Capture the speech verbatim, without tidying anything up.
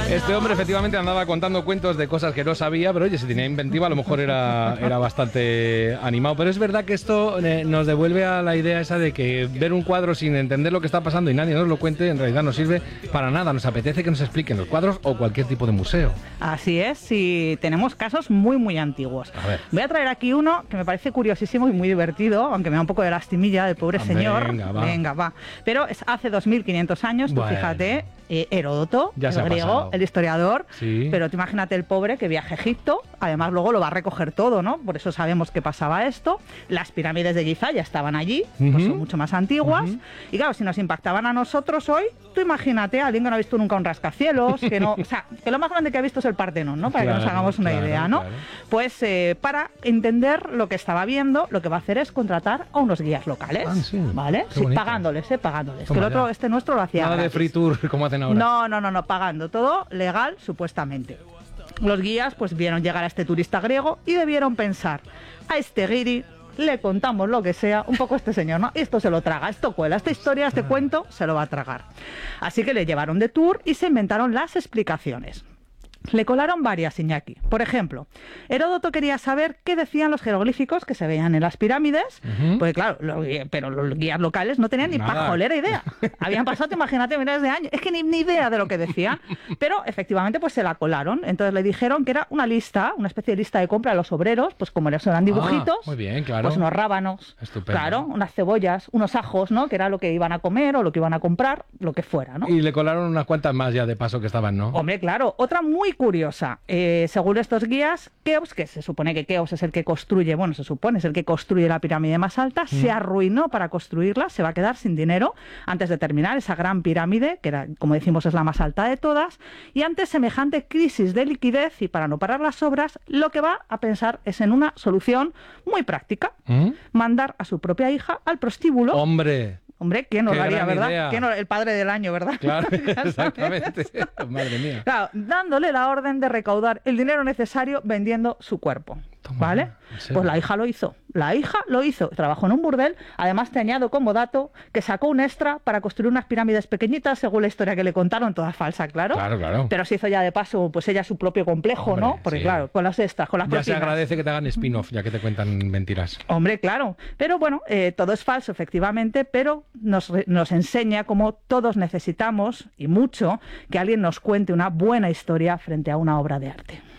Este hombre efectivamente andaba contando cuentos de cosas que no sabía, pero oye, si tenía inventiva, a lo mejor era, era bastante animado. Pero es verdad que esto eh, nos devuelve a la idea esa de que ver un cuadro sin entender lo que está pasando y nadie nos lo cuente, en realidad no sirve para nada. Nos apetece que nos expliquen los cuadros o cualquier tipo de museo. Así es, y tenemos casos muy, muy antiguos. A ver. Voy a traer aquí uno que me parece curiosísimo y muy divertido, aunque me da un poco de lastimilla del pobre Ah, señor. venga, va. Venga, va. Pero es hace dos mil quinientos años, tú Bueno. fíjate, eh, Heródoto, Ya el se ha griego, pasado. el historiador, Sí. pero tú imagínate el pobre que viaja a Egipto, además luego lo va a recoger todo, ¿no? Por eso sabemos que pasaba esto. Las pirámides de Giza ya estaban allí, pues Ujú. son mucho más antiguas. Ujú. Y claro, si nos impactaban a nosotros hoy, tú imagínate a alguien que no ha visto nunca un rascacielos, que no, o sea, que lo más grande que ha visto es el Partenón, ¿no? Para Claro, que nos hagamos una claro, idea, ¿no? claro. Pues eh, para entender lo que estaba viendo, lo que va a hacer es contratar a unos guías locales, Ah, sí. ¿vale? Qué Sí, bonito. pagándoles, ¿eh? Pagándoles. Toma que el otro, ya. este nuestro lo hacía Nada de gratis. free tour como hacen ahora. No, no, no, no, pagando. Todo legal, supuestamente. Los guías pues vieron llegar a este turista griego y debieron pensar, a este guiri le contamos lo que sea, un poco este señor, ¿no? Esto se lo traga, esto cuela, esta historia, este cuento se lo va a tragar. Así que le llevaron de tour y se inventaron las explicaciones. Le colaron varias, Iñaki. Por ejemplo, Heródoto quería saber qué decían los jeroglíficos que se veían en las pirámides, Ujú. pues claro, los gui- pero los guías locales no tenían ni Nada. pajolera idea. Habían pasado, imagínate, miles de años. Es que ni, ni idea de lo que decían. Pero efectivamente, pues se la colaron. Entonces le dijeron que era una lista, una especie de lista de compra de los obreros, pues como eran eran dibujitos, Ah, muy bien, claro. pues unos rábanos, Estupendo. claro, unas cebollas, unos ajos, ¿no? Que era lo que iban a comer o lo que iban a comprar, lo que fuera, ¿no? Y le colaron unas cuantas más ya de paso que estaban, ¿no? Hombre, claro. Otra muy curiosa. Eh, según estos guías, Keops, que se supone que Keops es el que construye, bueno, se supone es el que construye la pirámide más alta, se arruinó para construirla, se va a quedar sin dinero antes de terminar esa gran pirámide, que era, como decimos, es la más alta de todas, y ante semejante crisis de liquidez y para no parar las obras, lo que va a pensar es en una solución muy práctica, ¿Mm? mandar a su propia hija al prostíbulo. Hombre, Hombre, ¿quién no qué lo haría, gran verdad? idea. ¿Quién no- el padre del año, ¿verdad? claro, Ya sabes. exactamente. Madre mía. Claro, dándole la orden de recaudar el dinero necesario vendiendo su cuerpo. Toma ¿Vale? ya, ¿en serio? Pues la hija lo hizo. La hija lo hizo. Trabajó en un burdel. Además, te añado como dato que sacó un extra para construir unas pirámides pequeñitas, según la historia que le contaron, toda falsa, claro. Claro, claro. Pero se hizo ya de paso, pues ella su propio complejo, Hombre, ¿no? Porque sí. claro, con las extras, con las Ya se propinas. agradece que te hagan spin-off, ya que te cuentan mentiras. Hombre, claro. Pero bueno, eh, todo es falso, efectivamente, pero nos, re- nos enseña cómo todos necesitamos, y mucho, que alguien nos cuente una buena historia frente a una obra de arte.